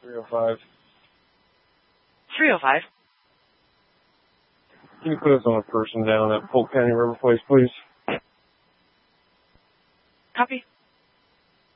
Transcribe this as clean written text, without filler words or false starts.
305. 305. Can you put us on a person down at Polk County River Place, please?